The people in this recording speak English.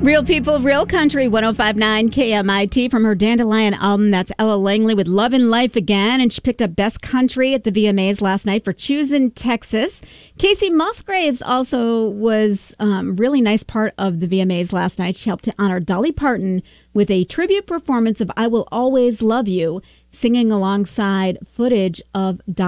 Real People, Real Country, 105.9 KMIT from her Dandelion album. That's Ella Langley with Love and Life Again. And she picked up Best Country at the VMAs last night for Choosing Texas. Casey Musgraves also was a really nice part of the VMAs last night. She helped to honor Dolly Parton with a tribute performance of I Will Always Love You, singing alongside footage of Dolly.